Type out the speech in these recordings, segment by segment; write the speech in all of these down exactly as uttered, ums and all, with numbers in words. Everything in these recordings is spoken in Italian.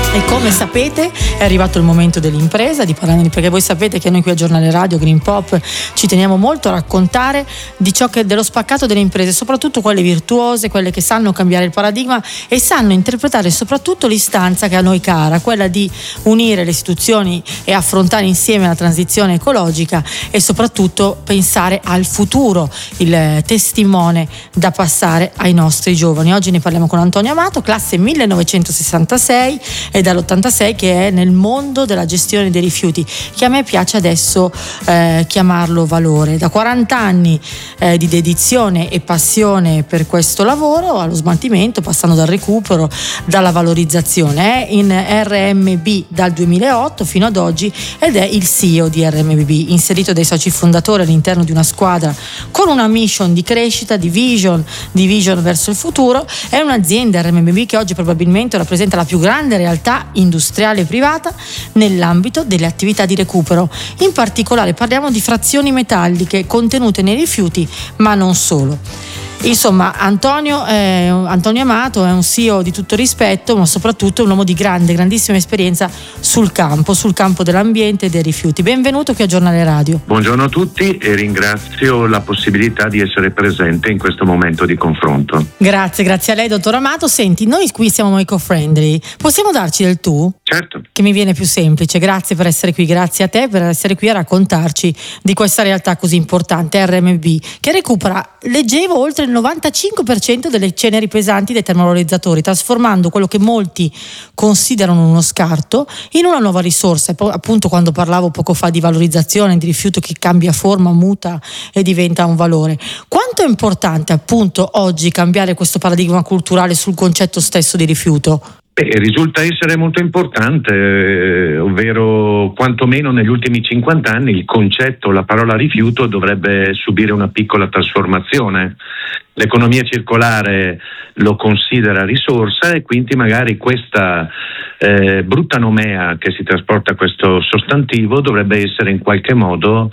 E come sapete è arrivato il momento dell'impresa, di parlare, perché voi sapete che noi qui a Giornale Radio Green Pop ci teniamo molto a raccontare di ciò che dello spaccato delle imprese, soprattutto quelle virtuose, quelle che sanno cambiare il paradigma e sanno interpretare soprattutto l'istanza che a noi cara, quella di unire le istituzioni e affrontare insieme la transizione ecologica e soprattutto pensare al futuro, il testimone da passare ai nostri giovani. Oggi ne parliamo con Antonio Amato, classe millenovecentosessantasei, e dall'ottantasei, che è nel mondo della gestione dei rifiuti, che a me piace adesso eh, chiamarlo valore. Da quaranta anni eh, di dedizione e passione per questo lavoro, allo smaltimento, passando dal recupero, dalla valorizzazione. È in R M B dal duemilaotto fino ad oggi ed è il C E O di R M B, inserito dai soci fondatori all'interno di una squadra con una mission di crescita, di vision, di vision verso il futuro. È un'azienda R M B che oggi probabilmente rappresenta la più grande realtà industriale privata nell'ambito delle attività di recupero. In particolare parliamo di frazioni metalliche contenute nei rifiuti, ma non solo. Insomma, Antonio, eh, Antonio Amato è un C E O di tutto rispetto, ma soprattutto un uomo di grande, grandissima esperienza sul campo, sul campo dell'ambiente e dei rifiuti. Benvenuto qui a Giornale Radio. Buongiorno a tutti e ringrazio la possibilità di essere presente in questo momento di confronto. Grazie, grazie a lei, dottor Amato. Senti, noi qui siamo eco-friendly, possiamo darci del tu? Certo. Che mi viene più semplice. Grazie per essere qui, grazie a te per essere qui a raccontarci di questa realtà così importante, R M B, che recupera, leggevo, oltre il novantacinque per cento delle ceneri pesanti dei termovalorizzatori, trasformando quello che molti considerano uno scarto in una nuova risorsa. Appunto, quando parlavo poco fa di valorizzazione, di rifiuto che cambia forma, muta e diventa un valore. Quanto è importante appunto oggi cambiare questo paradigma culturale sul concetto stesso di rifiuto? Beh, risulta essere molto importante, eh, ovvero quantomeno negli ultimi cinquanta anni il concetto, la parola rifiuto dovrebbe subire una piccola trasformazione. L'economia circolare lo considera risorsa e quindi magari questa eh, brutta nomea che si trasporta questo sostantivo dovrebbe essere in qualche modo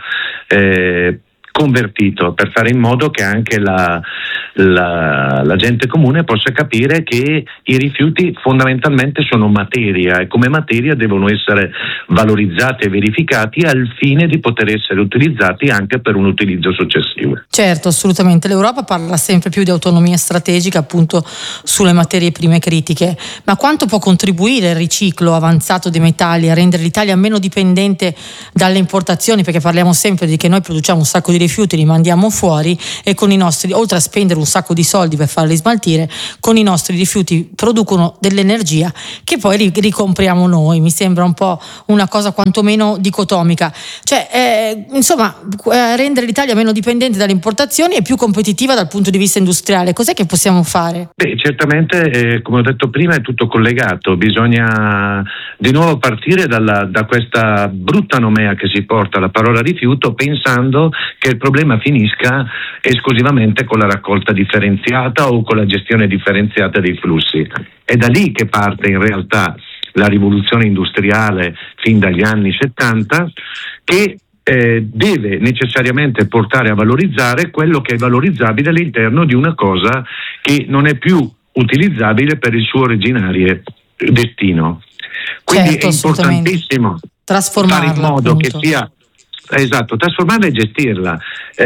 eh, convertito per fare in modo che anche la, la, la gente comune possa capire che i rifiuti fondamentalmente sono materia e come materia devono essere valorizzati e verificati al fine di poter essere utilizzati anche per un utilizzo successivo. Certo, assolutamente. L'Europa parla sempre più di autonomia strategica appunto sulle materie prime critiche, ma quanto può contribuire il riciclo avanzato dei metalli a rendere l'Italia meno dipendente dalle importazioni? Perché parliamo sempre di che noi produciamo un sacco di rifiuti, li mandiamo fuori e con i nostri, oltre a spendere un sacco di soldi per farli smaltire, con i nostri rifiuti producono dell'energia che poi ricompriamo noi. Mi sembra un po' una cosa quantomeno dicotomica, cioè eh, insomma eh, rendere l'Italia meno dipendente dalle importazioni e più competitiva dal punto di vista industriale. Cos'è che possiamo fare? Beh, certamente eh, come ho detto prima è tutto collegato, bisogna di nuovo partire dalla, da questa brutta nomea che si porta alla parola rifiuto, pensando che il problema finisca esclusivamente con la raccolta differenziata o con la gestione differenziata dei flussi. È da lì che parte in realtà la rivoluzione industriale fin dagli anni settanta, che eh, deve necessariamente portare a valorizzare quello che è valorizzabile all'interno di una cosa che non è più utilizzabile per il suo originario destino. Quindi certo, è importantissimo fare in modo appunto. che sia esatto, trasformarla e gestirla,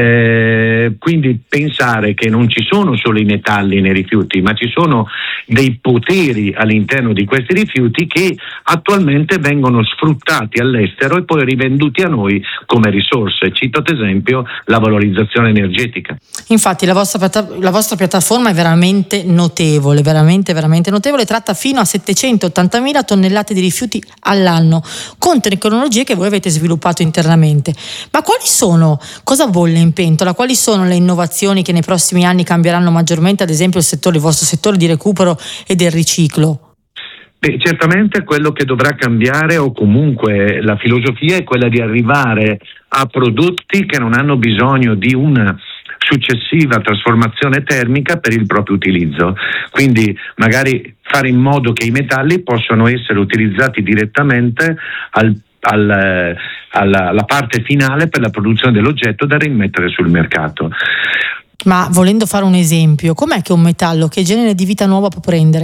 eh, quindi pensare che non ci sono solo i metalli nei rifiuti, ma ci sono dei poteri all'interno di questi rifiuti che attualmente vengono sfruttati all'estero e poi rivenduti a noi come risorse. Cito ad esempio la valorizzazione energetica. Infatti la vostra, la vostra piattaforma è veramente notevole, veramente veramente notevole, tratta fino a settecentottantamila tonnellate di rifiuti all'anno con tecnologie che voi avete sviluppato internamente. Ma quali sono, cosa bolle in pentola, quali sono le innovazioni che nei prossimi anni cambieranno maggiormente ad esempio il settore, il vostro settore di recupero e del riciclo? Beh, certamente quello che dovrà cambiare, o comunque la filosofia, è quella di arrivare a prodotti che non hanno bisogno di una successiva trasformazione termica per il proprio utilizzo, quindi magari fare in modo che i metalli possano essere utilizzati direttamente al Al, alla, alla parte finale per la produzione dell'oggetto da rimettere sul mercato. Ma volendo fare un esempio, com'è che un metallo che genere di vita nuova può prendere?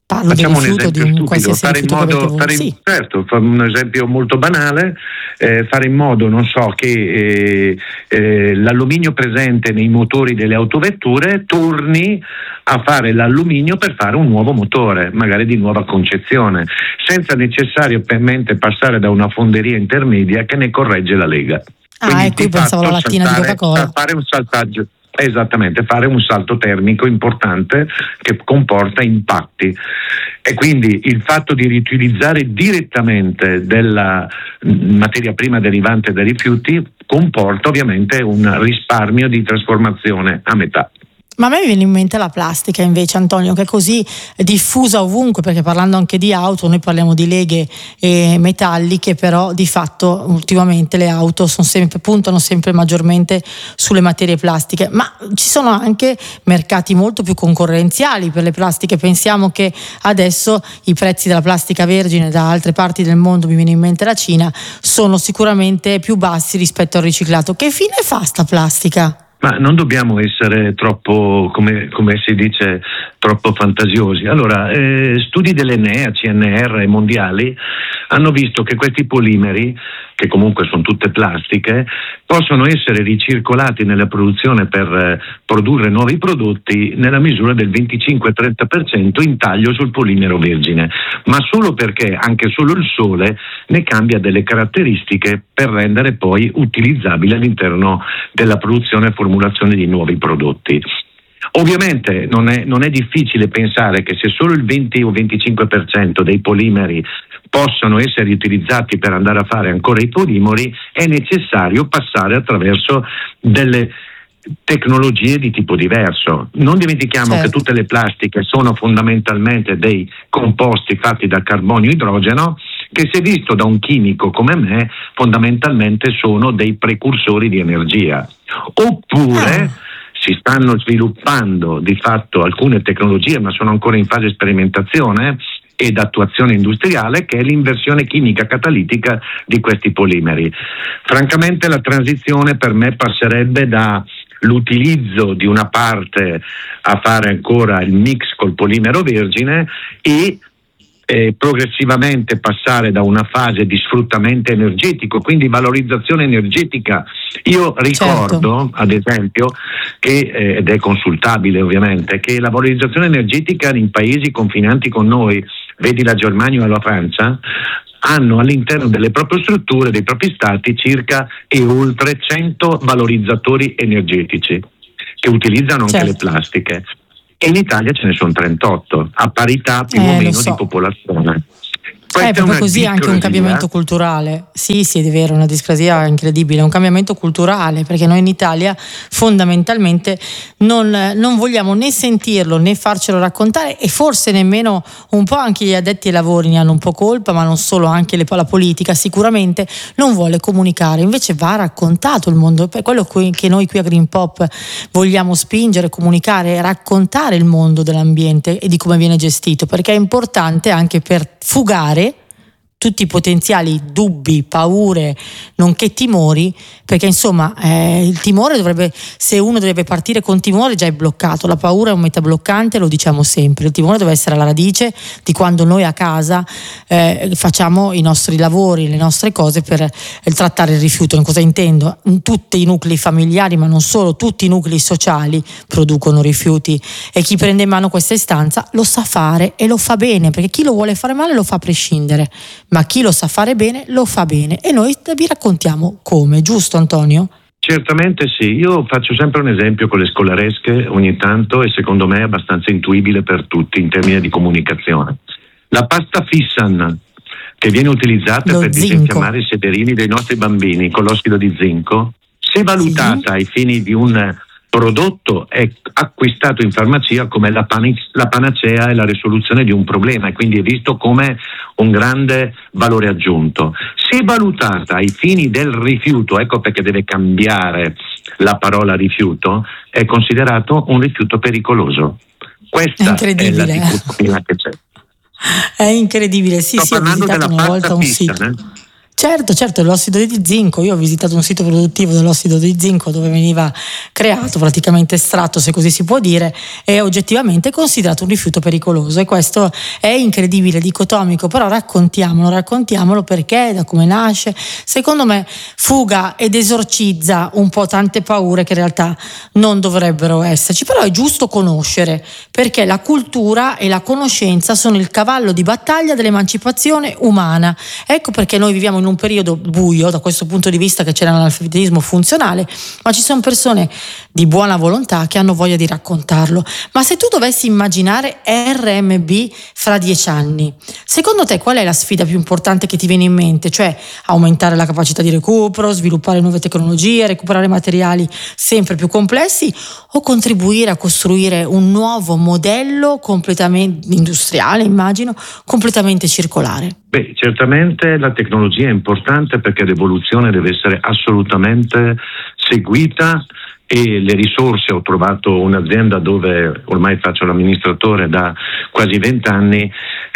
Parlo Facciamo del rifiuto, un esempio di un stupido, qualsiasi fare in rifiuto che modo, avete voi. fare in, Sì. certo, fa un esempio molto banale, eh, fare in modo, non so, che eh, eh, l'alluminio presente nei motori delle autovetture torni a fare l'alluminio per fare un nuovo motore, magari di nuova concezione, senza necessariamente passare da una fonderia intermedia che ne corregge la lega. Ah, Quindi ecco, io di pensavo alla fatto lattina di saltare, Coca-Cola. fare un saltaggio. Esattamente, fare un salto termico importante che comporta impatti, e quindi il fatto di riutilizzare direttamente della materia prima derivante dai rifiuti comporta ovviamente un risparmio di trasformazione a metà. Ma a me viene in mente la plastica invece, Antonio, che è così diffusa ovunque, perché parlando anche di auto noi parliamo di leghe e metalliche, però di fatto ultimamente le auto sono sempre, puntano sempre maggiormente sulle materie plastiche, ma ci sono anche mercati molto più concorrenziali per le plastiche. Pensiamo che adesso i prezzi della plastica vergine da altre parti del mondo, mi viene in mente la Cina, sono sicuramente più bassi rispetto al riciclato. Che fine fa sta plastica? Ma non dobbiamo essere troppo, come, come si dice, troppo fantasiosi. Allora, eh, studi dell'Enea, C N R e mondiali hanno visto che questi polimeri, che comunque sono tutte plastiche, possono essere ricircolati nella produzione per eh, produrre nuovi prodotti nella misura del venticinque trenta per cento in taglio sul polimero vergine, ma solo perché anche solo il sole ne cambia delle caratteristiche per rendere poi utilizzabile all'interno della produzione e formulazione di nuovi prodotti. Ovviamente non è, non è difficile pensare che se solo il venti o venticinque per cento dei polimeri possono essere utilizzati per andare a fare ancora i polimeri, è necessario passare attraverso delle tecnologie di tipo diverso. Non dimentichiamo certo. che tutte le plastiche sono fondamentalmente dei composti fatti da carbonio e idrogeno, che se visto da un chimico come me fondamentalmente sono dei precursori di energia. Oppure ah. si stanno sviluppando di fatto alcune tecnologie, ma sono ancora in fase sperimentazione ed attuazione industriale, che è l'inversione chimica catalitica di questi polimeri. Francamente la transizione per me passerebbe da l'utilizzo di una parte a fare ancora il mix col polimero vergine e eh, progressivamente passare da una fase di sfruttamento energetico, quindi valorizzazione energetica. Io ricordo, certo. ad esempio, che, eh, ed è consultabile ovviamente, che la valorizzazione energetica in paesi confinanti con noi, vedi la Germania o la Francia, hanno all'interno delle proprie strutture, dei propri stati, circa e oltre cento valorizzatori energetici che utilizzano anche certo. le plastiche, e in Italia ce ne sono trentotto, a parità più eh, o meno so. di popolazione. È proprio così, anche un cambiamento culturale. Sì, sì, è vero, una discrasia incredibile, un cambiamento culturale, perché noi in Italia fondamentalmente non, non vogliamo né sentirlo né farcelo raccontare, e forse nemmeno un po' anche gli addetti ai lavori ne hanno un po' colpa, ma non solo, anche le, la politica sicuramente non vuole comunicare, invece va raccontato il mondo. È quello che noi qui a Green Pop vogliamo spingere, comunicare, raccontare il mondo dell'ambiente e di come viene gestito, perché è importante anche per fugare tutti i potenziali dubbi, paure, nonché timori, perché insomma eh, il timore dovrebbe, se uno deve partire con timore già è bloccato, la paura è un metabloccante, lo diciamo sempre, il timore deve essere alla radice di quando noi a casa eh, facciamo i nostri lavori, le nostre cose per eh, trattare il rifiuto. Cosa intendo? Tutti i nuclei familiari, ma non solo, tutti i nuclei sociali producono rifiuti, e chi prende in mano questa istanza lo sa fare e lo fa bene, perché chi lo vuole fare male lo fa a prescindere, ma chi lo sa fare bene lo fa bene, e noi vi raccontiamo come, giusto Antonio? Certamente sì, io faccio sempre un esempio con le scolaresche ogni tanto, e secondo me è abbastanza intuibile per tutti in termini di comunicazione. La pasta Fissan, che viene utilizzata lo per zinco. disinfiammare i sederini dei nostri bambini con l'ossido di zinco, se valutata sì. ai fini di un prodotto, è acquistato in farmacia come la, pan- la panacea e la risoluzione di un problema, e quindi è visto come un grande valore aggiunto. Se valutata ai fini del rifiuto, ecco perché deve cambiare la parola rifiuto, è considerato un rifiuto pericoloso. Questa è, è la dicotomia che c'è. È incredibile, sì, Sto sì, ho parlando visitato della una pasta volta un Fissan, sito. eh? Certo, certo, l'ossido di zinco, io ho visitato un sito produttivo dell'ossido di zinco dove veniva creato, praticamente estratto, se così si può dire, è oggettivamente considerato un rifiuto pericoloso, e questo è incredibile, dicotomico, però raccontiamolo, raccontiamolo perché, da come nasce, secondo me fuga ed esorcizza un po' tante paure che in realtà non dovrebbero esserci, però è giusto conoscere, perché la cultura e la conoscenza sono il cavallo di battaglia dell'emancipazione umana. Ecco perché noi viviamo in un periodo buio da questo punto di vista, che c'è l'analfabetismo funzionale, ma ci sono persone di buona volontà che hanno voglia di raccontarlo. Ma se tu dovessi immaginare R M B fra dieci anni, secondo te qual è la sfida più importante che ti viene in mente? Cioè aumentare la capacità di recupero, sviluppare nuove tecnologie, recuperare materiali sempre più complessi, o contribuire a costruire un nuovo modello completamente industriale, immagino, completamente circolare? Beh, certamente la tecnologia è importante perché l'evoluzione deve essere assolutamente seguita, e le risorse, ho trovato un'azienda dove ormai faccio l'amministratore da quasi vent'anni,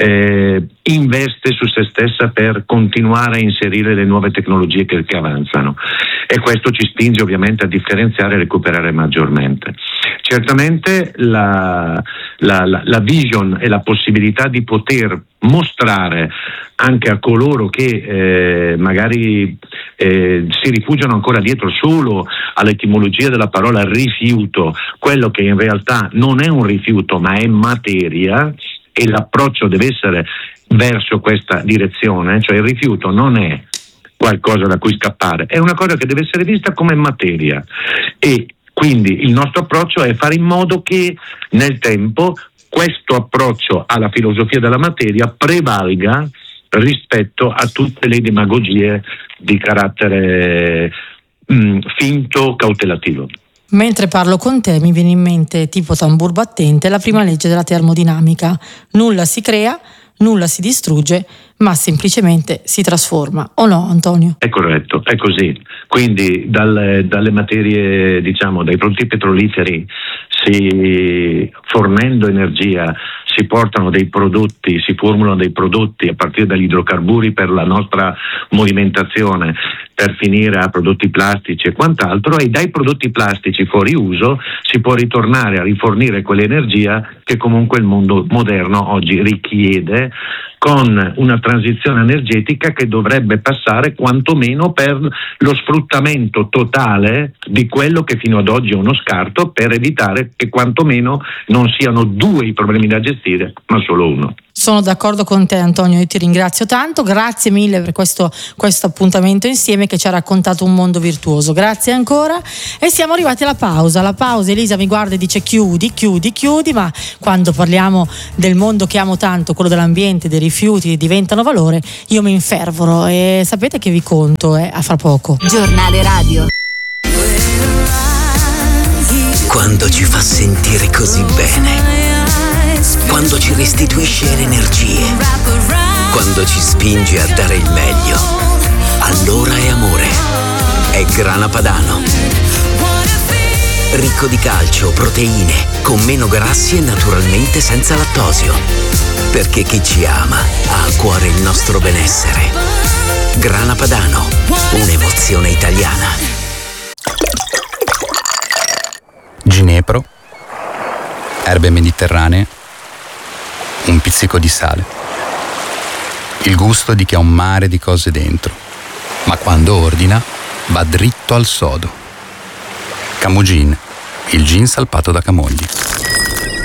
eh, investe su se stessa per continuare a inserire le nuove tecnologie che, che avanzano, e questo ci spinge ovviamente a differenziare e recuperare maggiormente. Certamente la, la, la, la vision e la possibilità di poter mostrare anche a coloro che eh, magari eh, si rifugiano ancora dietro solo all'etimologia della parola rifiuto, quello che in realtà non è un rifiuto ma è materia, e l'approccio deve essere verso questa direzione, cioè il rifiuto non è qualcosa da cui scappare, è una cosa che deve essere vista come materia, e quindi il nostro approccio è fare in modo che nel tempo questo approccio alla filosofia della materia prevalga rispetto a tutte le demagogie di carattere mh, finto, cautelativo. Mentre parlo con te mi viene in mente, tipo tambur battente, la prima legge della termodinamica: nulla si crea, nulla si distrugge, ma semplicemente si trasforma. O no, Antonio? È corretto, è così. Quindi dalle, dalle materie, diciamo, dai prodotti petroliferi, si, fornendo energia, si portano dei prodotti, si formulano dei prodotti a partire dagli idrocarburi per la nostra movimentazione, per finire a prodotti plastici e quant'altro, e dai prodotti plastici fuori uso si può ritornare a rifornire quell'energia che comunque il mondo moderno oggi richiede, con una transizione energetica che dovrebbe passare quantomeno per lo sfruttamento totale di quello che fino ad oggi è uno scarto, per evitare che quantomeno non siano due i problemi da gestire, ma solo uno. Sono d'accordo con te, Antonio, io ti ringrazio tanto, grazie mille per questo, questo appuntamento insieme che ci ha raccontato un mondo virtuoso, grazie ancora. E siamo arrivati alla pausa, la pausa, Elisa mi guarda e dice chiudi, chiudi, chiudi, ma quando parliamo del mondo che amo tanto, quello dell'ambiente, dei rifiuti che diventano valore, io mi infervoro, e sapete che vi conto, eh, a fra poco. Giornale radio. Quando ci fa sentire così bene, quando ci restituisce le energie, quando ci spinge a dare il meglio, allora è amore. È Grana Padano. Ricco di calcio, proteine, con meno grassi e naturalmente senza lattosio. Perché chi ci ama ha a cuore il nostro benessere. Grana Padano, un'emozione italiana. Ginepro, erbe mediterranee, un pizzico di sale. Il gusto di chi ha un mare di cose dentro, ma quando ordina va dritto al sodo. Camogin, il gin salpato da Camogli.